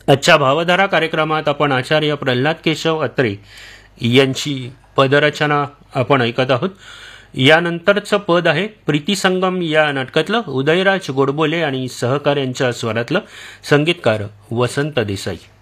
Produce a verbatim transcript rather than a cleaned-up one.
आजच्या भावधारा कार्यक्रमात आपण आचार्य प्रल्हाद केशव अत्रे यांची पदरचना आपण ऐकत आहोत। यानंतरचं पद आहे प्रीतिसंगम या नाटकातलं उदयराज गोडबोले आणि सहकाऱ्यांच्या स्वरातलं, संगीतकार वसंत देसाई।